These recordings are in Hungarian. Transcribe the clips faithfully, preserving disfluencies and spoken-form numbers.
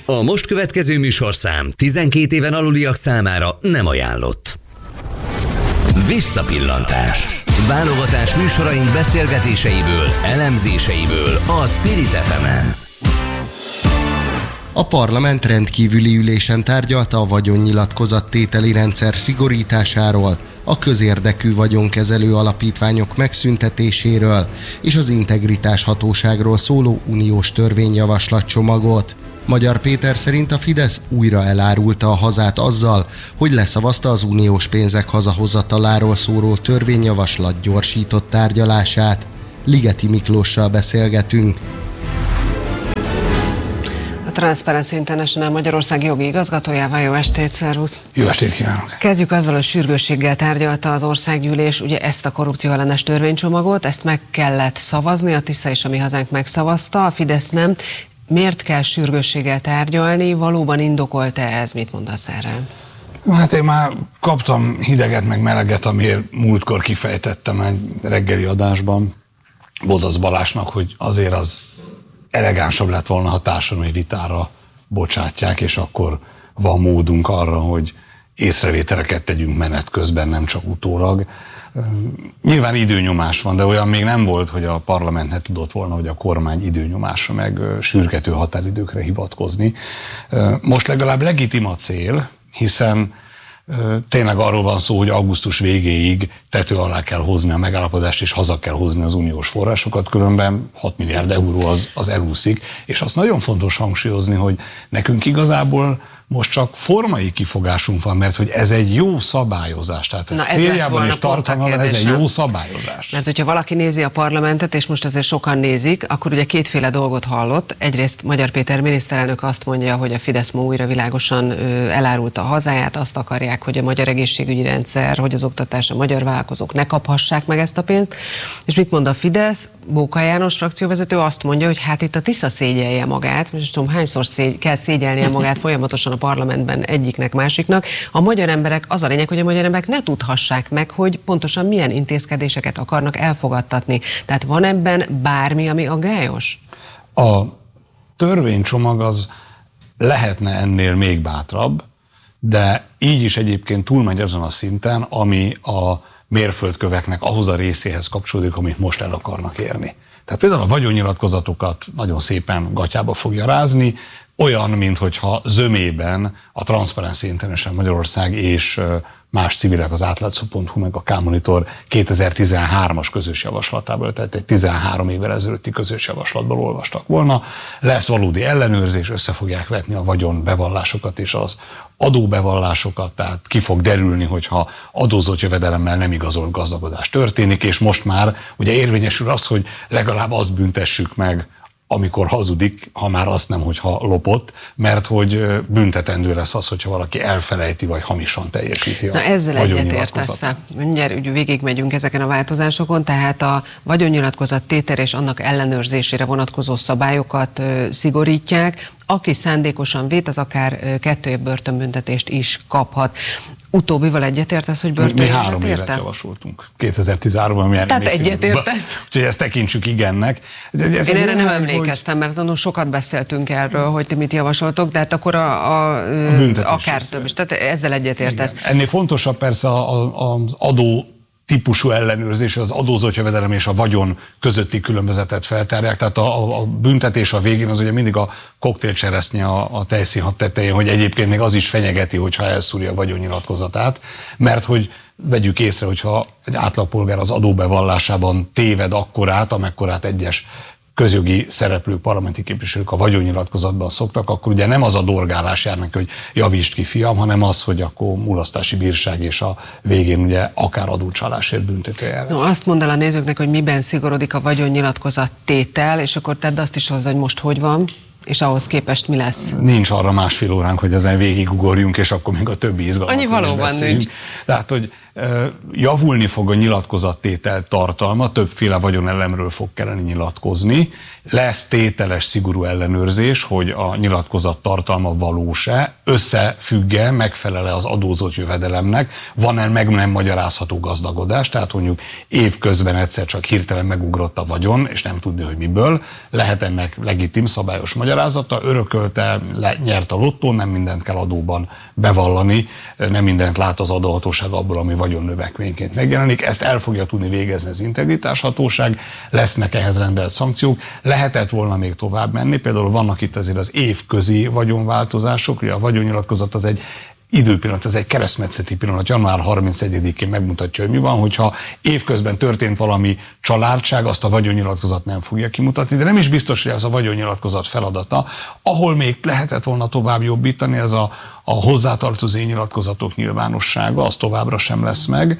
A most következő műsorszám tizenkét éven aluliak számára nem ajánlott. Visszapillantás. Válogatás műsoraink beszélgetéseiből, elemzéseiből a Spirit ef emen. A parlament rendkívüli ülésen tárgyalta a vagyonnyilatkozattételi rendszer szigorításáról, a közérdekű vagyonkezelő alapítványok megszüntetéséről és az integritás hatóságról szóló uniós törvényjavaslatcsomagot. Magyar Péter szerint a Fidesz újra elárulta a hazát azzal, hogy leszavazta az uniós pénzek hazahozataláról szóló törvényjavaslat gyorsított tárgyalását. Ligeti Miklóssal beszélgetünk. A Transparency International Magyarország jogi igazgatójával. Jó estét, szervusz! Jó estét kívánok! Kezdjük azzal, hogy sürgősséggel tárgyalta az országgyűlés ugye ezt a korrupcióellenes törvénycsomagot, ezt meg kellett szavazni, a Tisza és a Mi Hazánk megszavazta, a Fidesz nem. Miért kell sürgősséggel tárgyalni? Valóban indokolt-e ez? Mit mondasz erre? Hát én már kaptam hideget meg meleget, amiért múltkor kifejtettem egy reggeli adásban Bodasz Balázsnak, hogy azért az elegánsabb lett volna, ha társadalmi vitára bocsátják, és akkor van módunk arra, hogy észrevételeket tegyünk menet közben, nem csak utólag. Nyilván időnyomás van, de olyan még nem volt, hogy a parlament ne tudott volna, hogy a kormány időnyomásra meg sürgető határidőkre hivatkozni. Most legalább legitim a cél, hiszen tényleg arról van szó, hogy augusztus végéig tető alá kell hozni a megállapodást, és haza kell hozni az uniós forrásokat, különben hat milliárd euró az, az elúszik, és azt nagyon fontos hangsúlyozni, hogy nekünk igazából most csak formai kifogásunk van, mert hogy ez egy jó szabályozás, tehát ez céljában és tartalmában ez egy jó szabályozás. Mert hogyha valaki nézi a parlamentet, és most azért sokan nézik, akkor ugye kétféle dolgot hallott. Egyrészt Magyar Péter miniszterelnök azt mondja, hogy a Fidesz ma újra világosan ö, elárulta a hazáját, azt akarják, hogy a magyar egészségügyi rendszer, hogy az oktatás, a magyar vállalkozók ne kaphassák meg ezt a pénzt. És mit mond a Fidesz? Bóka János frakcióvezető azt mondja, hogy hát itt a Tisza szégyelje magát, most tudom, hányszor szégy, kell szégyelnie magát folyamatosan a parlamentben egyiknek, másiknak. A magyar emberek, az a lényeg, hogy a magyar emberek ne tudhassák meg, hogy pontosan milyen intézkedéseket akarnak elfogadtatni. Tehát van ebben bármi, ami aggályos? A törvénycsomag az lehetne ennél még bátrabb, de így is egyébként túlmegy azon a szinten, ami a mérföldköveknek ahhoz a részéhez kapcsolódik, amit most el akarnak érni. Tehát például a vagyonnyilatkozatokat nagyon szépen gatyába fogja rázni, olyan, minthogyha zömében a Transparency International Magyarország és más civilek, az átlátszó pont hu meg a K-Monitor kétezer-tizenhármas közös javaslatából, tehát egy tizenhárom évvel ezelőtti közös javaslatból olvastak volna. Lesz valódi ellenőrzés, össze fogják vetni a vagyonbevallásokat és az adóbevallásokat, tehát ki fog derülni, hogyha adózott jövedelemmel nem igazolt gazdagodás történik, és most már ugye érvényesül az, hogy legalább azt büntessük meg, amikor hazudik, ha már azt nem, hogyha lopott, mert hogy büntetendő lesz az, hogyha valaki elfelejti, vagy hamisan teljesíti a vagyonnyilatkozatot. Na ezzel egyetértesz. Mindjárt úgy végigmegyünk ezeken a változásokon, tehát a vagyonnyilatkozat tétel és annak ellenőrzésére vonatkozó szabályokat ö, szigorítják. Aki szándékosan vét, az akár kettő év börtönbüntetést is kaphat. Utóbbival egyetértesz, hogy börtönbüntetés? Mi három évet javasoltunk. kétezer-tizenháromban mi Tehát egyetértesz? Úgyhogy ezt tekintsük igennek. Ez Én erre nem emlékeztem, hogy... mert nagyon sokat beszéltünk erről, hogy ti mit javasoltok, de hát akkor a, a, a akár több is. Tehát ezzel egyetértesz. Igen. Ennél fontosabb persze az adó típusú ellenőrzés, az adózott jövedelem és a vagyon közötti különbözetet feltárják. Tehát a, a büntetés a végén az ugye mindig a koktélcseresznye a, a tejszínhab tetején, hogy egyébként még az is fenyegeti, hogyha elszúrja a vagyonnyilatkozatát, mert hogy vegyük észre, hogyha egy átlagpolgár az adóbevallásában téved akkorát, amekkorát egyes közjogi szereplők, parlamenti képviselők a vagyonnyilatkozatban szoktak, akkor ugye nem az a dorgálás jár neki, hogy javítsd ki, fiam, hanem az, hogy akkor mulasztási bírság és a végén ugye akár adócsalásért büntetőeljárás. No, azt mondd el a nézőknek, hogy miben szigorodik a vagyonnyilatkozat tétel, és akkor tedd azt is hozzá, hogy most hogy van, és ahhoz képest mi lesz? Nincs arra másfél óránk, hogy ezen végigugorjunk, és akkor még a többi izgalmat annyi valóban nincs. Tehát, hogy javulni fog a nyilatkozattétel tartalma, többféle vagyonelemről fog kellene nyilatkozni, lesz tételes szigorú ellenőrzés, hogy a nyilatkozat tartalma valós-e, összefügg-e, megfelel-e az adózott jövedelemnek, van-e meg nem magyarázható gazdagodás, tehát mondjuk évközben egyszer csak hirtelen megugrott a vagyon, és nem tudni, hogy miből, lehet ennek legitim, szabályos magyarázata, örökölte, nyert a lottón, nem mindent kell adóban bevallani, nem mindent lát az adóhatóság abból, ami vagyonnövekményként megjelenik, ezt el fogja tudni végezni az integritáshatóság, lesznek ehhez rendelt szankciók, lehetett volna még tovább menni, például vannak itt azért az évközi vagyonváltozások, ugye a vagyonnyilatkozat az egy időpillanat, ez egy keresztmetszeti pillanat, január harmincegyedikén megmutatja, hogy mi van, hogyha évközben történt valami családság, azt a vagyonnyilatkozat nem fogja kimutatni, de nem is biztos, hogy ez a vagyonnyilatkozat feladata. Ahol még lehetett volna tovább jobbítani, ez a, a hozzátartozó nyilatkozatok nyilvánossága, az továbbra sem lesz meg,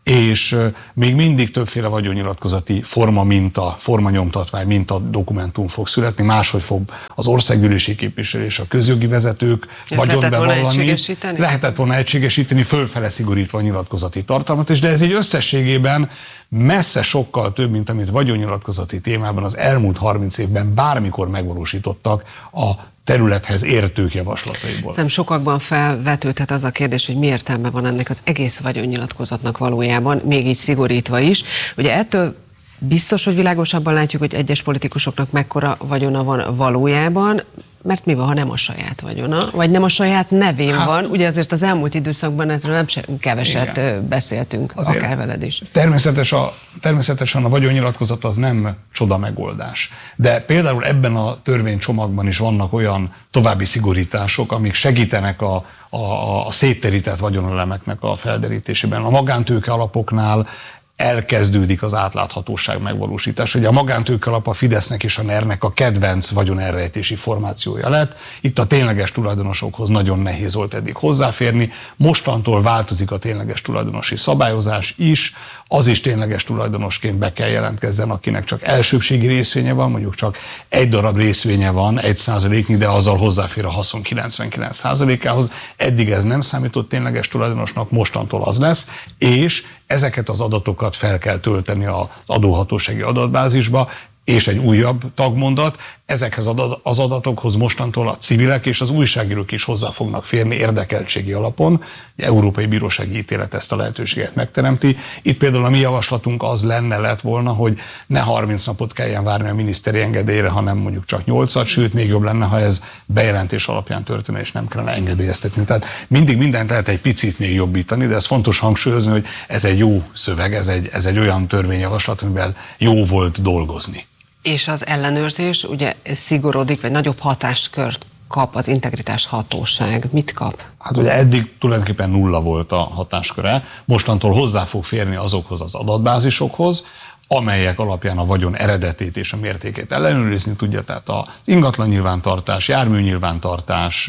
és még mindig többféle vagyonnyilatkozati forma minta, formanyomtatvány minta dokumentum fog születni, máshogy fog az országgyűlési képviselő és a közjogi vezetők vagyont bevallani. Lehetett volna egységesíteni, fölfele szigorítva a nyilatkozati tartalmat, és de ez így összességében messze sokkal több, mint amit vagyonnyilatkozati témában az elmúlt harminc évben bármikor megvalósítottak a területhez értők javaslataiból. Nem sokakban felvetődhet az a kérdés, hogy mi értelme van ennek az egész vagyonnyilatkozatnak valójában, még így szigorítva is. Ugye ettől biztos, hogy világosabban látjuk, hogy egyes politikusoknak mekkora vagyona van valójában, mert mi van, ha nem a saját vagyona, vagy nem a saját nevén hát, van. Ugye azért az elmúlt időszakban ezről nem sem keveset igen. beszéltünk, azért akár veled is. Természetes a, természetesen a vagyonnyilatkozat az nem csoda megoldás. De például ebben a törvénycsomagban is vannak olyan további szigorítások, amik segítenek a, a, a szétterített vagyonelemeknek a felderítésében. A magántőke alapoknál elkezdődik az átláthatóság megvalósítása. Ugye a magántőke alap a Fidesznek és a NER-nek a kedvenc vagyonelrejtési formációja lett. Itt a tényleges tulajdonosokhoz nagyon nehéz volt eddig hozzáférni. Mostantól változik a tényleges tulajdonosi szabályozás is. Az is tényleges tulajdonosként be kell jelentkezzen, akinek csak elsőbségi részvénye van, mondjuk csak egy darab részvénye van, egy százaléknyi, de azzal hozzáfér a haszon kilencvenkilenc százalékához. Eddig ez nem számított tényleges tulajdonosnak, mostantól az lesz, és ezeket az adatokat fel kell tölteni az adóhatósági adatbázisba, és egy újabb tagmondat, ezekhez az adatokhoz mostantól a civilek és az újságírók is hozzá fognak férni érdekeltségi alapon. Egy európai bírósági ítélet ezt a lehetőséget megteremti. Itt például a mi javaslatunk az lenne, lett volna, hogy ne harminc napot kelljen várni a miniszteri engedélyre, hanem mondjuk csak nyolcat, sőt még jobb lenne, ha ez bejelentés alapján történne, és nem kellene engedélyeztetni. Tehát mindig mindent lehet egy picit még jobbítani, de ez fontos hangsúlyozni, hogy ez egy jó szöveg, ez egy, ez egy olyan törvényjavaslat, amivel jó volt dolgozni. És az ellenőrzés ugye szigorodik, vagy nagyobb hatáskört kap az integritás hatóság. Mit kap? Hát ugye eddig tulajdonképpen nulla volt a hatásköre, mostantól hozzá fog férni azokhoz az adatbázisokhoz, amelyek alapján a vagyon eredetét és a mértékét ellenőrizni tudja, tehát az ingatlan nyilvántartás, jármű nyilvántartás,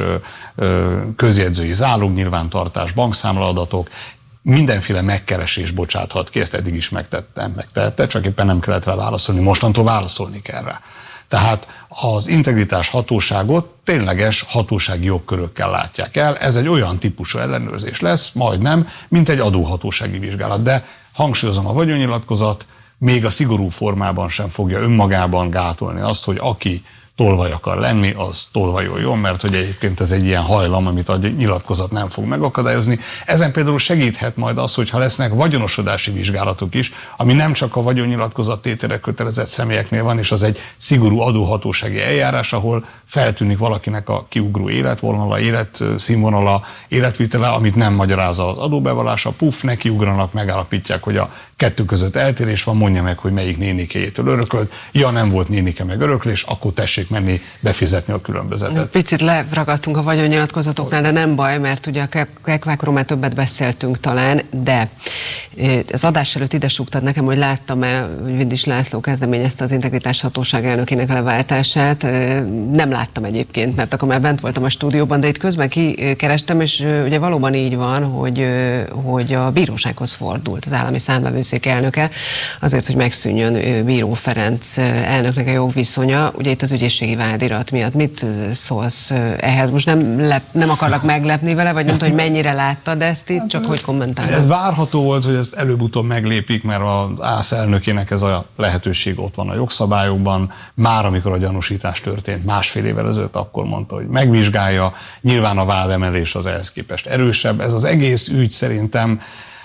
közjegyzői zálog nyilvántartás, bankszámlaadatok, mindenféle megkeresés bocsáthat ki, ezt eddig is megtettem, megtehette, csak éppen nem kellett rá válaszolni, mostantól válaszolni kell rá. Tehát az integritás hatóságot tényleges hatósági jogkörökkel látják el, ez egy olyan típusú ellenőrzés lesz, majdnem, mint egy adóhatósági vizsgálat, de hangsúlyozom, a vagyonnyilatkozat még a szigorú formában sem fogja önmagában gátolni azt, hogy aki tolvaj akar lenni, az tolvajoljon, mert hogy egyébként ez egy ilyen hajlam, amit a nyilatkozat nem fog megakadályozni. Ezen például segíthet majd az, hogyha lesznek vagyonosodási vizsgálatok is, ami nem csak a vagyonnyilatkozat tételre kötelezett személyeknél van, és az egy szigorú adóhatósági eljárás, ahol feltűnik valakinek a kiugró életvonala, életszínvonala, életvitele, amit nem magyaráz az adóbevallása, puff, nekiugranak, megállapítják, hogy a kettő között eltérés van, mondja meg, hogy melyik nénikéjétől örökölt. Ja, nem volt nénike meg öröklés, akkor tessék menni befizetni a különbözetet. Picit leragadtunk a vagyonnyilatkozatoknál, de nem baj, mert ugye a kekvákról már többet beszéltünk talán, de az adás előtt ide súgtad nekem, hogy láttam-e, hogy Vindis László kezdeményezte az Integritás Hatóság elnökének leváltását. Nem láttam egyébként, mert akkor már bent voltam a stúdióban, de itt közben kikerestem, és ugye valóban így van, hogy, hogy a bírósághoz fordult az állami számvevőszék számvevőszék elnöke, azért, hogy megszűnjön Bíró Ferenc elnöknek a jogviszonya. Ugye itt az ügyészségi vádirat miatt mit szólsz ehhez? Most nem, lep, nem akarlak meglepni vele, vagy nem tudom, hogy mennyire láttad ezt itt, csak hogy kommentálod. Ez várható volt, hogy ezt előbb-utóbb meglépik, mert az ÁSZ elnökének ez a lehetőség ott van a jogszabályokban. Már amikor a gyanúsítás történt másfél évvel ezelőtt, akkor mondta, hogy megvizsgálja. Nyilván a vádemelés az ehhez képest erősebb. Ez az egész ügy szerintem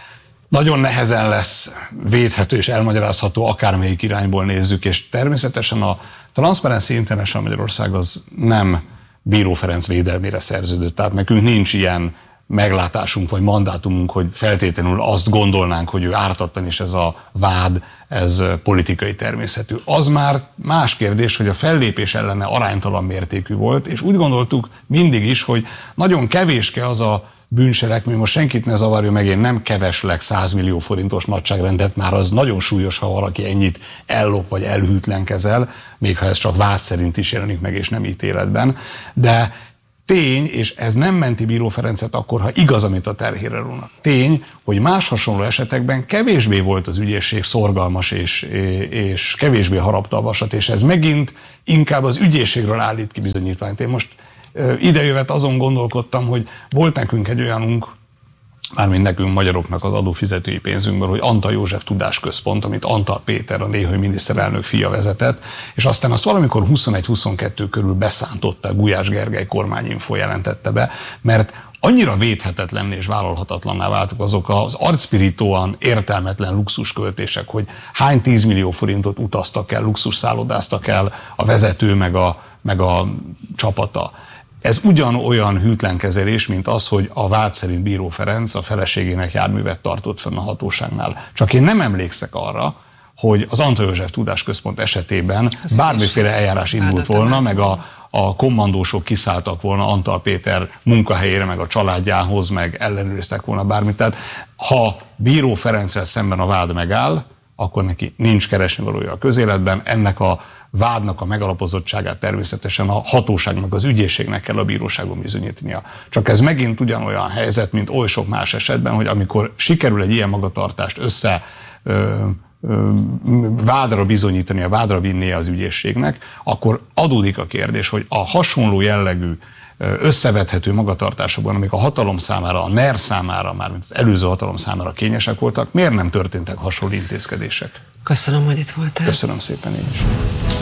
nagyon nehezen lesz védhető és elmagyarázható, akármelyik irányból nézzük, és természetesen a Transparency International Magyarország az nem Bíró Ferenc védelmére szerződött, tehát nekünk nincs ilyen meglátásunk vagy mandátumunk, hogy feltétlenül azt gondolnánk, hogy ő ártatlan, és ez a vád, ez politikai természetű. Az már más kérdés, hogy a fellépés ellene aránytalan mértékű volt, és úgy gondoltuk mindig is, hogy nagyon kevéske az a bűncselekmény, most senkit ne zavarja meg, én nem keveslek száz millió forintos nagyságrendet, már az nagyon súlyos, ha valaki ennyit ellop vagy elhűtlenkezel, még ha ez csak vád szerint is jelenik meg, és nem ítéletben. De tény, és ez nem menti Bíró Ferencet akkor, ha igaz, amit a terhére rónak. Tény, hogy más hasonló esetekben kevésbé volt az ügyészség szorgalmas, és, és kevésbé harapta a vasat, és ez megint inkább az ügyészségről állít ki bizonyítványt. Én most idejövet azon gondolkodtam, hogy volt nekünk egy olyanunk, mármint nekünk magyaroknak az adófizetői pénzünkből, hogy Antal József Tudásközpont, amit Antal Péter, a néhai miniszterelnök fia vezetett, és aztán azt valamikor huszonegy-huszonkettő körül beszántotta, Gulyás Gergely kormányinfo jelentette be, mert annyira védhetetlenné és vállalhatatlanná váltak azok az arcpirítóan értelmetlen luxusköltések, hogy hány tízmillió forintot utaztak el, luxus szállodáztak el a vezető meg a, meg a csapata. Ez ugyanolyan hűtlenkezelés, mint az, hogy a vád szerint Bíró Ferenc a feleségének járművet tartott fenn a hatóságnál. Csak én nem emlékszek arra, hogy az Antal József Tudásközpont esetében ez bármiféle eljárás indult volna, meg a, a kommandósok kiszálltak volna Antal Péter munkahelyére, meg a családjához, meg ellenőriztek volna bármit. Tehát ha Bíró Ferenccel szemben a vád megáll, akkor neki nincs keresnivalója a közéletben, ennek a vádnak a megalapozottságát természetesen a hatóságnak, az ügyészségnek kell a bíróságon bizonyítania. Csak ez megint ugyanolyan helyzet, mint oly sok más esetben, hogy amikor sikerül egy ilyen magatartást össze ö, ö, vádra bizonyítani, a vádra vinnie az ügyészségnek, akkor adódik a kérdés, hogy a hasonló jellegű összevethető magatartásokban, amik a hatalom számára, a NER számára, mármint az előző hatalom számára kényesek voltak, miért nem történtek hasonló intézkedések? Köszönöm, hogy itt voltál. Köszönöm szépen én is.